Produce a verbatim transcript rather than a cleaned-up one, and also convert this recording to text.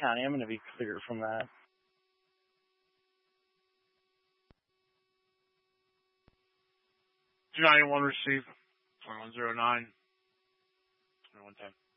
County. I'm going to be cleared from that. two ninety-one received. twenty-one oh nine. twenty-one ten.